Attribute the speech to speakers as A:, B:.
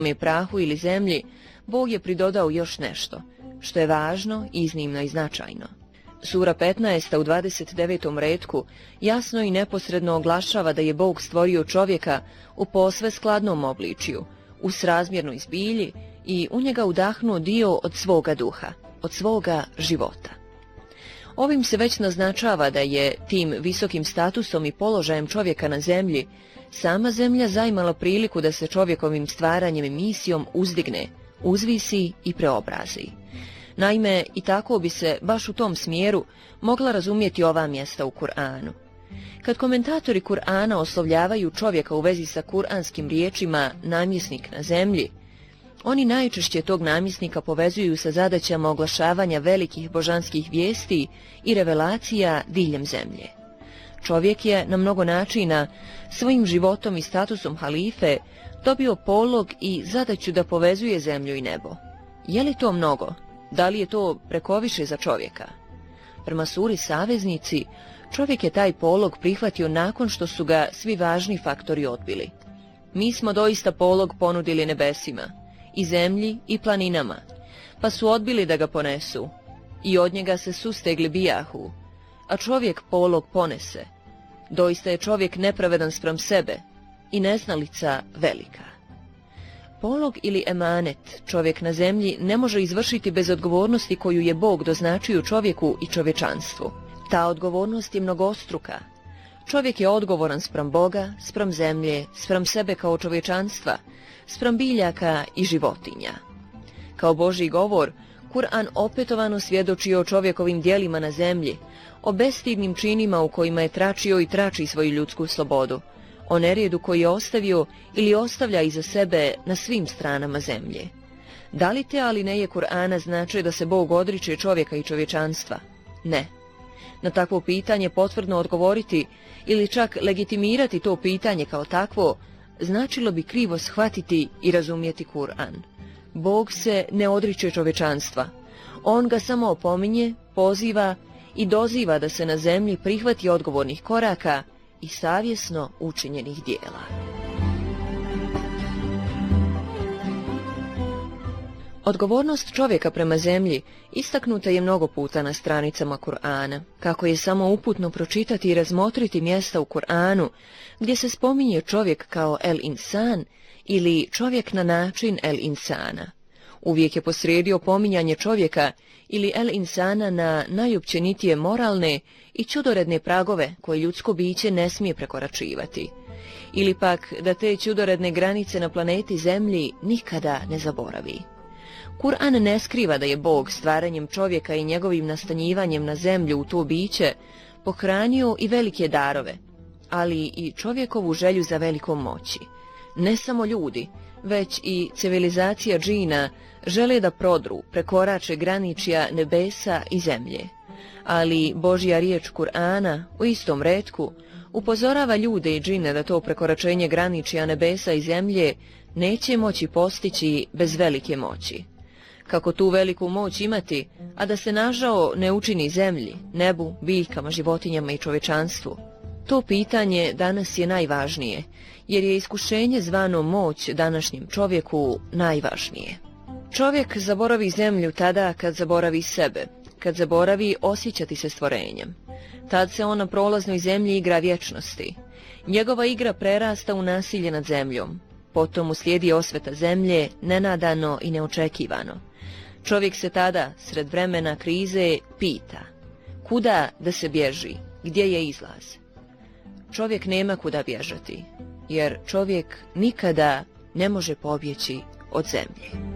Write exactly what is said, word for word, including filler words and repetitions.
A: je prahu ili zemlji, Bog je pridodao još nešto, što je važno, iznimno i značajno. Sura petnaesta u dvadeset devetom retku jasno i neposredno oglašava da je Bog stvorio čovjeka u posve skladnom obličju, u srazmjernoj zbilji i u njega udahnuo dio od svoga duha, od svoga života. Ovim se već naznačava da je tim visokim statusom i položajem čovjeka na zemlji sama zemlja zaimala priliku da se čovjekovim stvaranjem i misijom uzdigne, uzvisi i preobrazi. Naime, i tako bi se baš u tom smjeru mogla razumjeti ova mjesta u Kur'anu. Kad komentatori Kur'ana oslovljavaju čovjeka u vezi sa kuranskim riječima namjesnik na zemlji, oni najčešće tog namjesnika povezuju sa zadaćama oglašavanja velikih božanskih vijesti i revelacija diljem zemlje. Čovjek je na mnogo načina svojim životom i statusom halife dobio polog i zadaću da povezuje zemlju i nebo. Je li to mnogo? Da li je to prekoviše za čovjeka? Prema suri Saveznici, čovjek je taj polog prihvatio nakon što su ga svi važni faktori odbili. Mi smo doista polog ponudili nebesima, i zemlji i planinama, pa su odbili da ga ponesu, i od njega se sustegli bijahu, a čovjek polog ponese. Doista je čovjek nepravedan spram sebe i neznalica velika. Polog ili emanet čovjek na zemlji ne može izvršiti bez odgovornosti koju je Bog doznačio čovjeku i čovječanstvu. Ta odgovornost je mnogostruka. Čovjek je odgovoran spram Boga, spram zemlje, spram sebe kao čovječanstva, spram biljaka i životinja. Kao Božji govor, Kur'an opetovano svjedoči o čovjekovim djelima na zemlji, o bestidnim činima u kojima je tračio i trači svoju ljudsku slobodu, o neredu koji je ostavio ili ostavlja iza sebe na svim stranama zemlje. Da li te alineje Kur'ana znače da se Bog odriče čovjeka i čovječanstva? Ne. Na takvo pitanje potvrdno odgovoriti ili čak legitimirati to pitanje kao takvo, značilo bi krivo shvatiti i razumjeti Kur'an. Bog se ne odriče čovječanstva. On ga samo opominje, poziva i doziva da se na zemlji prihvati odgovornih koraka i savjesno učinjenih dijela. Odgovornost čovjeka prema zemlji istaknuta je mnogo puta na stranicama Kur'ana, kako je samo uputno pročitati i razmotriti mjesta u Kur'anu gdje se spominje čovjek kao el-insan ili čovjek na način el-insana. Uvijek je posrijedio pominjanje čovjeka ili el-insana na najopćenitije moralne i čudoredne pragove koje ljudsko biće ne smije prekoračivati. Ili pak da te čudoredne granice na planeti Zemlji nikada ne zaboravi. Kur'an ne skriva da je Bog stvaranjem čovjeka i njegovim nastanjivanjem na zemlju u to biće pohranio i velike darove, ali i čovjekovu želju za velikom moći. Ne samo ljudi, već i civilizacija džina žele da prodru, prekorače graničja nebesa i zemlje. Ali Božja riječ Kur'ana u istom retku upozorava ljude i džine da to prekoračenje graničja nebesa i zemlje neće moći postići bez velike moći. Kako tu veliku moć imati, a da se nažao ne učini zemlji, nebu, biljkama, životinjama i čovječanstvu? To pitanje danas je najvažnije, jer je iskušenje zvano moć današnjem čovjeku najvažnije. Čovjek zaboravi zemlju tada kad zaboravi sebe, kad zaboravi osjećati se stvorenjem. Tad se on na prolaznoj zemlji igra vječnosti. Njegova igra prerasta u nasilje nad zemljom. Potom uslijedi osveta zemlje, nenadano i neočekivano. Čovjek se tada, sred vremena krize, pita: kuda da se bježi, gdje je izlaz? Čovjek nema kuda bježati, jer čovjek nikada ne može pobjeći od zemlje.